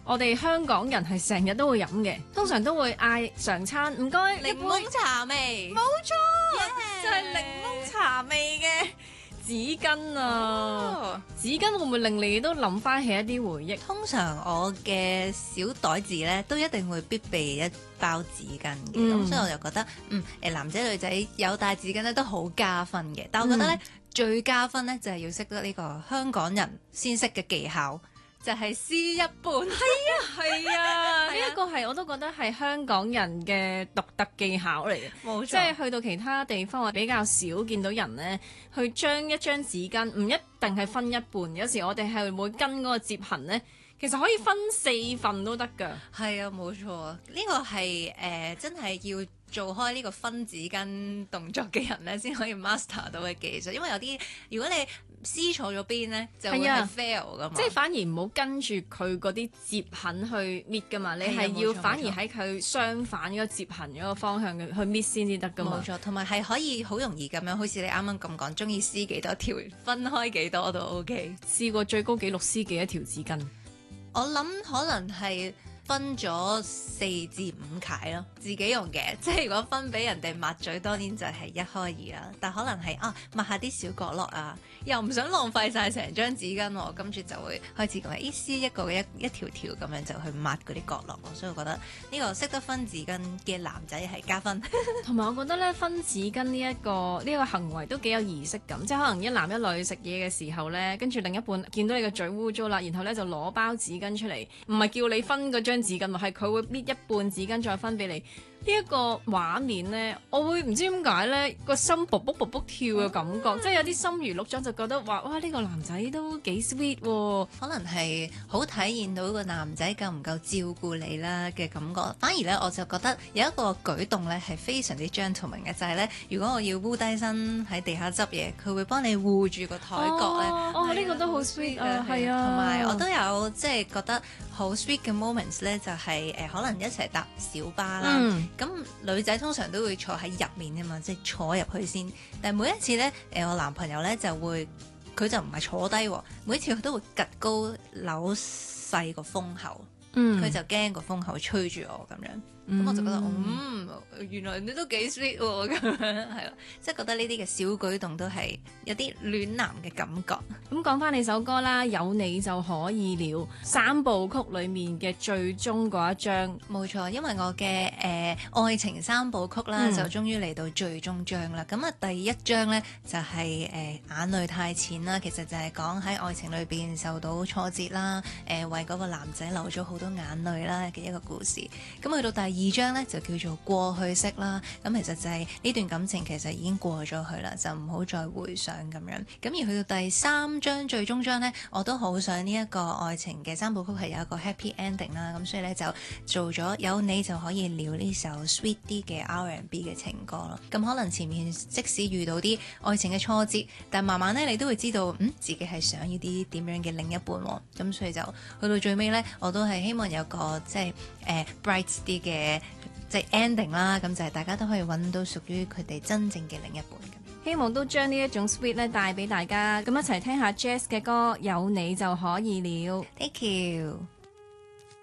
我哋香港人係成日都會飲嘅，通常都會嗌常餐唔該檸檬茶味， 冇錯 Yeah 就係檸檬茶味嘅紙巾啊！ 哦紙巾會唔會令你都諗翻起一啲回憶？ 通常我嘅小袋子咧都一定會必備一包紙巾嘅，咁、所以我就覺得男仔女仔有帶紙巾咧都好加分嘅。但我覺得咧、最加分咧就係要識得呢個香港人先識嘅技巧，就係撕一半。 係啊，呢一個係我都覺得係香港人嘅獨特技巧嚟嘅。 冇即係去到其他地方，我比較少見到人呢去將一張紙巾唔一定係分一半，有時我哋係會跟嗰個折痕呢，其實可以分4份都得㗎。 係啊，冇錯啊，呢個係真係要做開呢個分紙巾動作嘅人咧，先可以 master 到嘅技術。因為有啲如果你撕錯咗邊咧，就會係 fail 噶嘛。 即係反而唔好跟住佢嗰啲折痕去搣㗎嘛，你係要反而喺佢相反嗰個折痕嗰個方向去搣先至得㗎嘛。 冇錯，同埋係可以好容易咁樣，好似你啱啱咁講，中意撕幾多條，分開幾多都 OK。 試過最高紀錄撕幾多條紙巾？ 我諗可能係分咗4至5楷咯，自己用嘅。即係如果分俾人哋抹嘴，當然就係1開2啦。但可能係抹下啲小角落啊，又唔想浪費晒成張紙巾喎，跟住就會開始咁撕一個一條條咁樣就去抹嗰啲角落。所以我覺得呢個識得分紙巾嘅男仔係加分。 同埋我覺得咧，分紙巾呢一個行為都幾有儀式感，即係可能一男一女食嘢嘅時候咧，跟住另一半見到你個嘴污糟啦，然後咧就攞包紙巾出嚟，唔係叫你分嗰張紙巾，係佢會搣一半紙巾再分俾你。呢一個畫面呢，我會唔知點解呢個心卜卜卜卜跳嘅感覺，即係有啲心如鹿撞，就覺得話哇呢個男仔都幾 sweet 喎。 可能係好體現到個男仔夠唔夠照顧你啦嘅感覺。反而呢，我就覺得有一個舉動呢係非常之 gentleman 嘅，就係呢：如果我要烏低身喺地下執嘢，佢會幫你護住個台角呢。 呢個都好 sweet 啊，係啊。 同埋我都有即係覺得好 sweet 嘅 moments 呢，就係可能一齊搭小巴啦。咁女仔通常都會坐喺入面㗎嘛，即係坐入去先。但係每一次咧，我男朋友咧就會，佢就唔係坐低喎，每一次佢都會趌高扭細個風口，佢就驚個風口吹住我咁樣。咁我就覺得，原來你都幾 sweet 喎，咁樣係咯，即係覺得呢啲嘅小舉動都係有啲暖男嘅感覺。 咁講翻你首歌啦，有你就可以了，3部曲裡面嘅最終嗰一章。 冇錯，因為我嘅愛情3部曲啦，就終於嚟到最終章啦。咁第一章呢，就係眼淚太淺啦，其實就係講喺愛情裏邊受到挫折啦，為嗰個男仔流咗好多眼淚啦嘅一個故事。咁去到第2章呢，就叫做過去式啦，咁其實就係呢段感情其實已經過咗去啦，就唔好再回想咁樣。咁而去到第3章最終章呢，我都好想呢一個愛情嘅3部曲係有一個 happy ending 啦，咁所以呢，就做咗有你就可以了呢首 sweet 啲嘅 R&B 嘅情歌咯。咁可能前面即使遇到啲愛情嘅挫折，但慢慢呢，你都會知道自己係想要啲點樣嘅另一半喎。咁所以就去到最尾呢，我都係希望有個即係bright 啲嘅即係 ending 啦，咁就係大家都可以揾到屬於佢哋真正嘅另一半。 希望都將呢一種 sweet 咧帶俾大家，咁一齊聽下 Jazz 嘅歌，有你就可以了。 Thank you。